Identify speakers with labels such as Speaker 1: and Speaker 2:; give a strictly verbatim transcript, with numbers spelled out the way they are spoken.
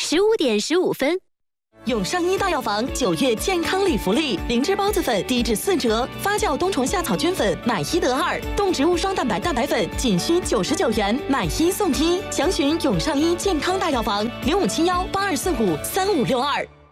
Speaker 1: 十五点十五分。
Speaker 2: 永上医大药房九月健康礼福利，灵芝孢子粉低至四折，发酵冬虫夏草菌粉买一得二，动植物双蛋白蛋白粉仅需九十九元，买一送一。详询永上医健康大药房零五七幺八二四五三五六二。